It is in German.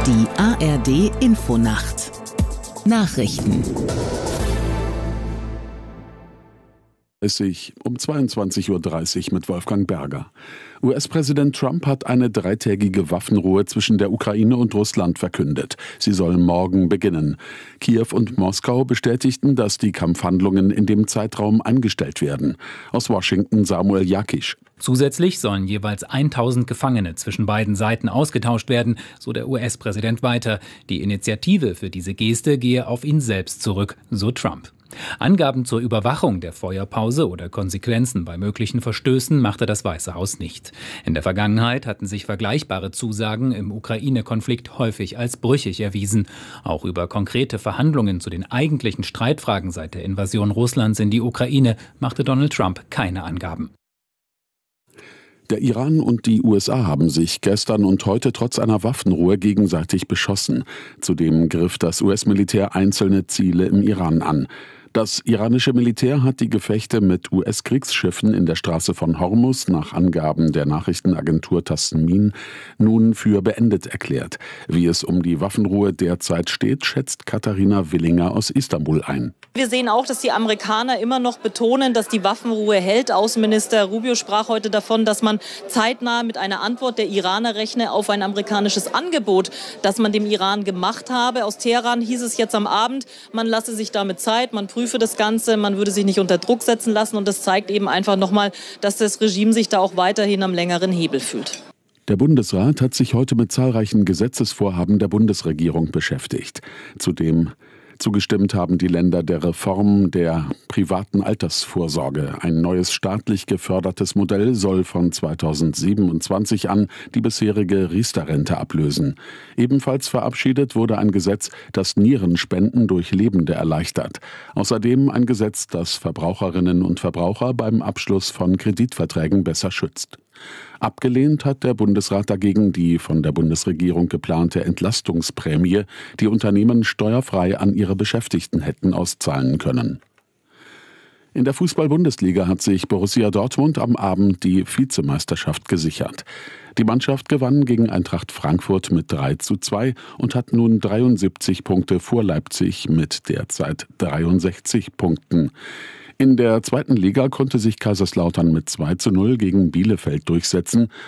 Die ARD Infonacht Nachrichten Um 22:30 Uhr mit Wolfgang Berger. US-Präsident Trump hat eine 3-tägige Waffenruhe zwischen der Ukraine und Russland verkündet. Sie soll morgen beginnen. Kiew und Moskau bestätigten, dass die Kampfhandlungen in dem Zeitraum eingestellt werden. Aus Washington Samuel Jakisch. Zusätzlich sollen jeweils 1000 Gefangene zwischen beiden Seiten ausgetauscht werden, so der US-Präsident weiter. Die Initiative für diese Geste gehe auf ihn selbst zurück, so Trump. Angaben zur Überwachung der Feuerpause oder Konsequenzen bei möglichen Verstößen machte das Weiße Haus nicht. In der Vergangenheit hatten sich vergleichbare Zusagen im Ukraine-Konflikt häufig als brüchig erwiesen. Auch über konkrete Verhandlungen zu den eigentlichen Streitfragen seit der Invasion Russlands in die Ukraine machte Donald Trump keine Angaben. Der Iran und die USA haben sich gestern und heute trotz einer Waffenruhe gegenseitig beschossen. Zudem griff das US-Militär einzelne Ziele im Iran an. Das iranische Militär hat die Gefechte mit US-Kriegsschiffen in der Straße von Hormuz nach Angaben der Nachrichtenagentur Tasnim nun für beendet erklärt. Wie es um die Waffenruhe derzeit steht, schätzt Katharina Willinger aus Istanbul ein. Wir sehen auch, dass die Amerikaner immer noch betonen, dass die Waffenruhe hält. Außenminister Rubio sprach heute davon, dass man zeitnah mit einer Antwort der Iraner rechne auf ein amerikanisches Angebot, das man dem Iran gemacht habe. Aus Teheran hieß es jetzt am Abend, man lasse sich damit Zeit, man prüfe das Ganze, man würde sich nicht unter Druck setzen lassen. Und das zeigt eben einfach nochmal, dass das Regime sich da auch weiterhin am längeren Hebel fühlt. Der Bundesrat hat sich heute mit zahlreichen Gesetzesvorhaben der Bundesregierung beschäftigt. Zudem zugestimmt haben die Länder der Reform der privaten Altersvorsorge. Ein neues staatlich gefördertes Modell soll von 2027 an die bisherige Riester-Rente ablösen. Ebenfalls verabschiedet wurde ein Gesetz, das Nierenspenden durch Lebende erleichtert. Außerdem ein Gesetz, das Verbraucherinnen und Verbraucher beim Abschluss von Kreditverträgen besser schützt. Abgelehnt hat der Bundesrat dagegen die von der Bundesregierung geplante Entlastungsprämie, die Unternehmen steuerfrei an ihre Beschäftigten hätten auszahlen können. In der Fußball-Bundesliga hat sich Borussia Dortmund am Abend die Vizemeisterschaft gesichert. Die Mannschaft gewann gegen Eintracht Frankfurt mit 3:2 und hat nun 73 Punkte vor Leipzig mit derzeit 63 Punkten. In der zweiten Liga konnte sich Kaiserslautern mit 2:0 gegen Bielefeld durchsetzen.